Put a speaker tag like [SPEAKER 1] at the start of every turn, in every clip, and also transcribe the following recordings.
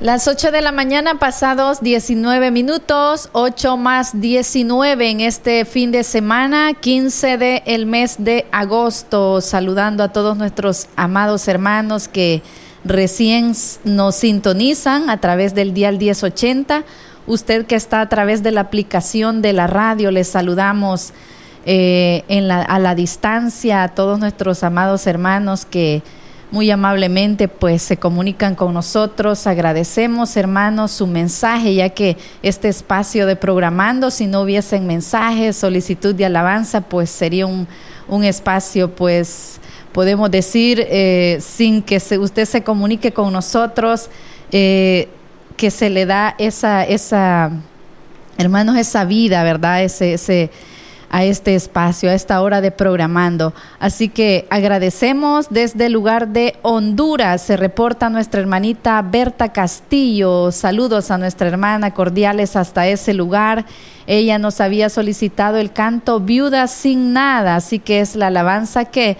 [SPEAKER 1] Las 8 de la mañana pasados 19 minutos, 8 más 19 en este fin de semana, 15 del mes de agosto. Saludando a todos nuestros amados hermanos que recién nos sintonizan a través del dial 1080. Usted que está a través de la aplicación de la radio, les saludamos a la distancia, a todos nuestros amados hermanos que muy amablemente pues se comunican con nosotros. Agradecemos, hermanos, su mensaje, ya que este espacio de programando, si no hubiesen mensajes, solicitud de alabanza, pues sería un espacio, pues podemos decir, sin que usted se comunique con nosotros, que se le da hermanos, esa vida, ¿verdad? A este espacio, a esta hora de programando. Así que agradecemos. Desde el lugar de Honduras se reporta nuestra hermanita Berta Castillo. Saludos a nuestra hermana, cordiales hasta ese lugar. Ella nos había solicitado el canto Viuda sin Nada, así que es la alabanza que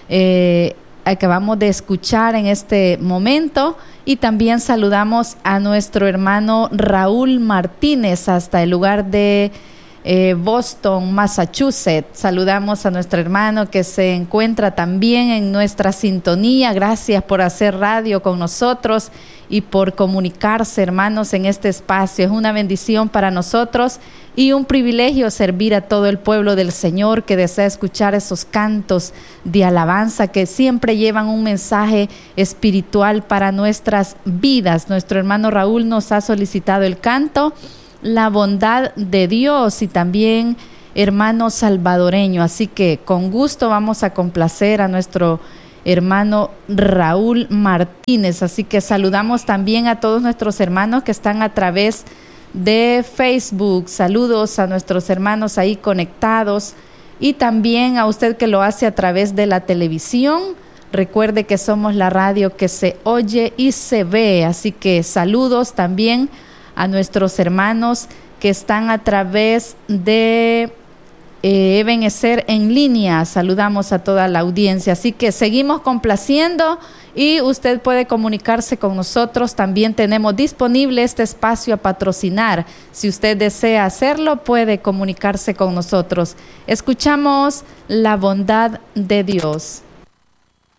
[SPEAKER 1] acabamos de escuchar en este momento. Y también saludamos a nuestro hermano Raúl Martínez hasta el lugar de Boston, Massachusetts. Saludamos a nuestro hermano que se encuentra también en nuestra sintonía. Gracias por hacer radio con nosotros y por comunicarse, hermanos, en este espacio. Es una bendición para nosotros y un privilegio servir a todo el pueblo del Señor que desea escuchar esos cantos de alabanza que siempre llevan un mensaje espiritual para nuestras vidas. Nuestro hermano Raúl nos ha solicitado el canto La Bondad de Dios y también hermano salvadoreño. Así que con gusto vamos a complacer a nuestro hermano Raúl Martínez. Así que saludamos también a todos nuestros hermanos que están a través de Facebook. Saludos a nuestros hermanos ahí conectados y también a usted que lo hace a través de la televisión. Recuerde que somos la radio que se oye y se ve. Así que saludos también a nuestros hermanos que están a través de Ebenecer en línea. Saludamos a toda la audiencia. Así que seguimos complaciendo y usted puede comunicarse con nosotros. También tenemos disponible este espacio a patrocinar. Si usted desea hacerlo, puede comunicarse con nosotros. Escuchamos La Bondad de Dios.